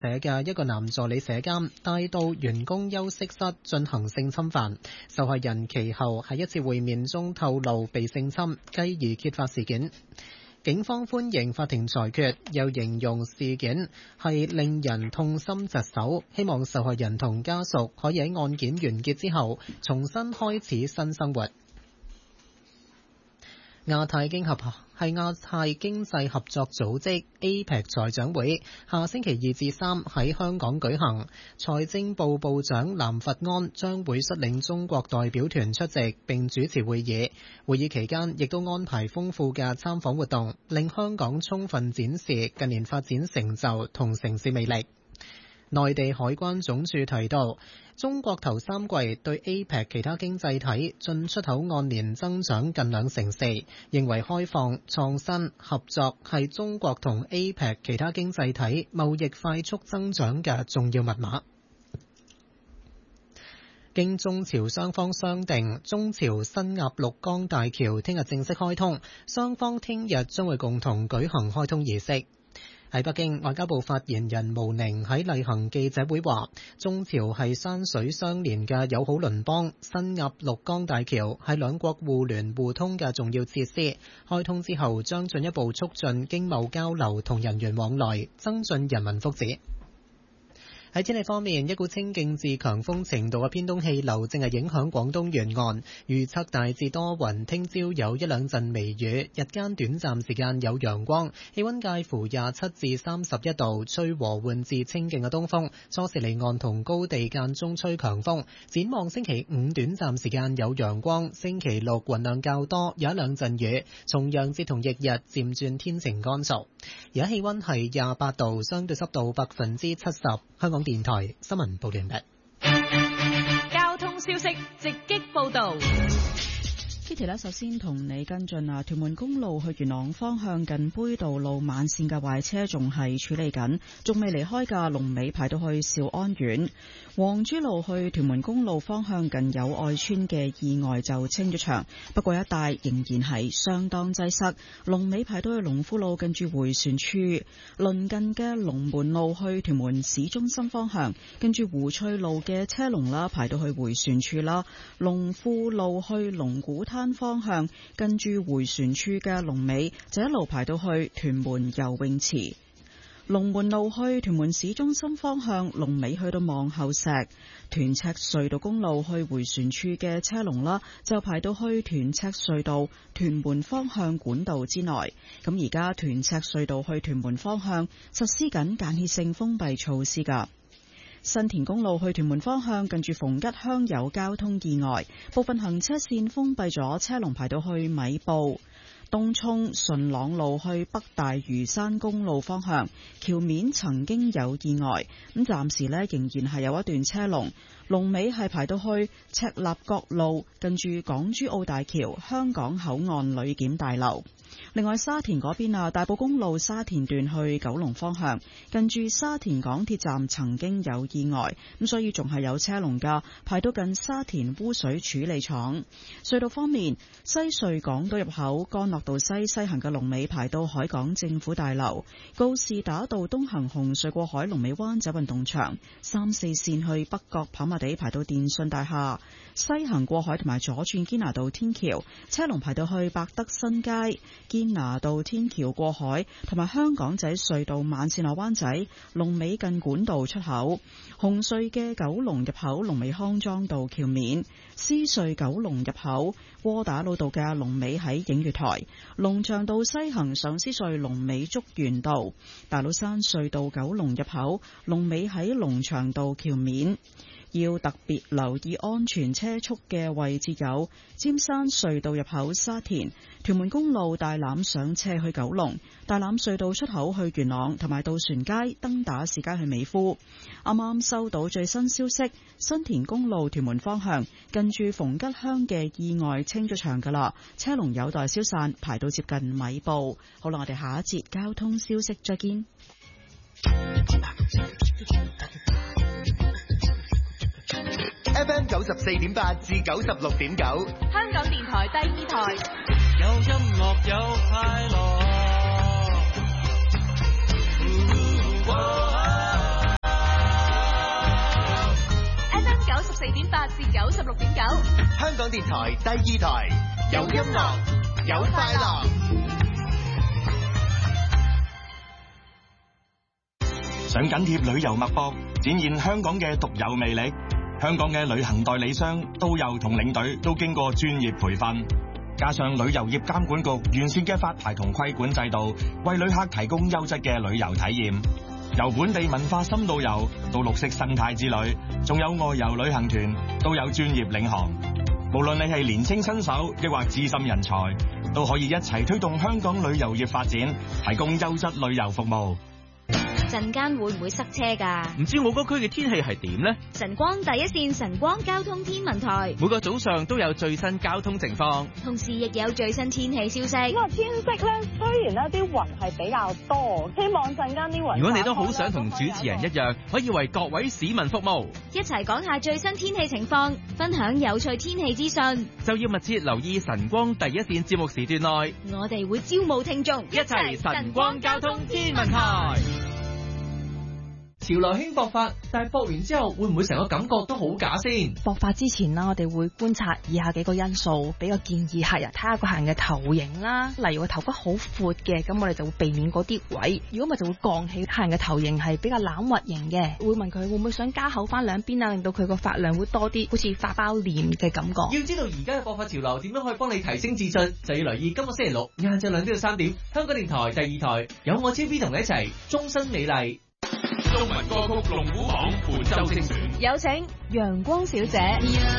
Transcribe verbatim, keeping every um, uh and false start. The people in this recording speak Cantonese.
社嘅一個男助理社監帶到員工休息室進行性侵犯，受害人其後喺一次會面中透露被性侵，繼而揭發事件。警方歡迎法庭裁決，又形容事件係令人痛心疾首，希望受害人同家屬可以喺案件完結之後重新開始新生活。亞太經合係亞太經濟合作組織 A P E C 財長會下星期二至三喺香港舉行，財政部部長藍佛安將會率領中國代表團出席並主持會議。會議期間亦都安排豐富嘅參訪活動，令香港充分展示近年發展成就同城市魅力。內地海關總署提到，中國頭三季對 A P E C 其他經濟體進出口按年增長近兩成四，認為開放、創新、合作係中國同 A P E C 其他經濟體貿易快速增長嘅重要密碼。經中朝雙方商定，中朝新鴨綠江大橋聽日正式開通，雙方聽日將會共同舉行開通儀式。喺北京，外交部發言人毛寧喺例行記者會話，中朝係山水相連嘅友好鄰邦，新鴨綠江大橋係兩國互聯互通嘅重要設施，開通之後將進一步促進經貿交流同人員往來，增進人民福祉。喺天氣方面，一股清勁至強風程度嘅偏東氣流正係影響廣東沿岸，預測大致多雲，聽朝有一兩陣微雨，日間短暫時間有陽光，氣溫介乎廿七至三十一度，吹和緩至清勁嘅東風，初時離岸同高地間中吹強風。展望星期五短暫時間有陽光，星期六雲量較多，有一兩陣雨，重陽節同翌日漸轉天晴乾燥。而家氣溫係廿八度，相對濕度百分之七十。香港電台新聞報道完畢。 交通消息直擊報道。 Kitty 咧，首先同你跟進啊，屯門公路去元朗方向近杯渡路慢線嘅壞車仲係處理緊，仲未離開嘅龍尾排到去兆安苑。黃珠路去屯門公路方向近友愛村嘅意外就清咗場，不過一帶仍然係相當擠塞，龍尾排到去龍富路近住迴旋處。鄰近嘅龍門路去屯門市中心方向，跟住湖翠路嘅車龍啦，排到去迴旋處啦。龍富路去龍鼓灘方向，跟住迴旋處嘅龍尾就一路排到去屯門游泳池。龍門路去屯門市中心方向，龍尾去到望后石。屯赤隧道公路去迴旋處嘅車龍啦，就排到去屯赤隧道屯門方向管道之內。咁而家屯赤隧道去屯門方向實施緊間歇性封閉措施噶。新田公路去屯門方向，近住逢吉鄉有交通意外，部分行車線封閉咗，車龍排到去米埔。東涌順朗路去北大嶼山公路方向，橋面曾經有意外，咁暫時呢仍然係有一段車龍，龍尾係排到去赤鱲角路，近住港珠澳大橋香港口岸旅檢大樓。另外沙田嗰邊啊，大埔公路沙田段去九龍方向，近住沙田港鐵站曾經有意外，咁所以仲係有車龍噶，排到近沙田污水處理廠。隧道方面，西隧港島入口干諾道西西行嘅龍尾排到海港政府大樓，告士打道東行紅隧過海龍尾灣仔運動場，三四線去北角跑馬地排到電訊大廈，西行過海同埋左轉堅拿道天橋，車龍排到去百德新街。堅拿道天橋過海同埋香港仔隧道慢線落灣仔，龍尾近管道出口。紅隧嘅九龍入口龍尾康莊道橋面，獅隧九龍入口窩打老道嘅龍尾喺映月台，龍翔道西行上獅隧龍尾竹園道，大老山隧道九龍入口龍尾喺龍翔道橋面。要特別留意安全車速嘅位置有尖山隧道入口沙田、屯門公路大欖上車去九龍、大欖隧道出口去元朗，同埋渡船街登打士街去美孚。啱啱收到最新消息，新田公路屯門方向近住逢吉鄉嘅意外清咗場噶啦，車龍有待消散，排到接近米埔。好啦，我哋下一節交通消息再見。 F M 九十四點八至九十六點九， 香港電台第二台， 有音樂有快樂。 八至九十六點九。 香港電台第二台，有音樂，有快樂。 想緊貼旅遊脈搏，展現香港嘅獨有魅力。香港嘅旅行代理商、導遊同領隊都經過專業培訓，加上旅遊業監管局完善嘅發牌同規管制度，為旅客提供優質嘅旅遊體驗。由本地文化深度遊到綠色生態之旅，仲有外遊旅行團，都有專業領航。無論你係年輕新手，抑或資深人才，都可以一齊推動香港旅遊業發展，提供優質旅遊服務。 陣間會唔會塞車㗎？ 唔知我嗰區嘅天氣係點呢？ 晨光第一線晨光交通天文台每個早上都有最新交通情況， 同時亦有最新天氣消息。 咁啊，天色咧雖然咧啲雲係比較多，希望陣間啲雲。 如果你都好想同主持人一樣，可以為各位市民服務， 一齊講下最新天氣情況，分享有趣天氣資訊， 就要密切留意晨光第一線節目時段內， 我哋會招募聽眾， 一齊晨光交通天文台。 潮流興搏發，但係搏完之後會唔會成個感覺都好假先？ 搏發之前啦，我哋會觀察以下幾個因素，比較建議客人睇下個客人嘅頭型啦。例如個頭骨好闊嘅，咁我哋就會避免嗰啲位。如果咪就會降起客人嘅頭型係比較欖核型嘅，會問佢會唔會想加厚翻兩邊啊，令到佢個髮量會多啲，好似發包臉嘅感覺。 要知道而家嘅搏發潮流點樣可以幫你提升自信，就要留意今個星期六晏晝兩點到三點，香港電台第二台有我超 B 同你一齊終身美麗。 中文歌曲龍虎榜本周精選， 有請陽光小姐。